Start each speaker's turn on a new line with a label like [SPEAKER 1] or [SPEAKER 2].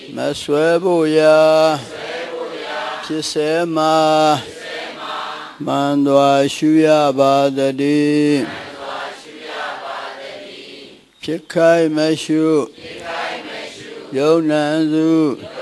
[SPEAKER 1] မဆွဲဖို့ရာဖြစ်စေမှာမန္တဝါရှုရပါတည်းဖြစ်ခိုက်မရှုယုံနံစု